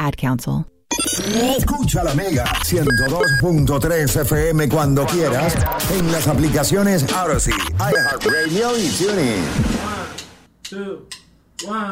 Ad Council. Escucha la Mega 102.3 FM cuando quieras en las aplicaciones Odyssey, iHeartRadio y TuneIn. 1, 2, 1.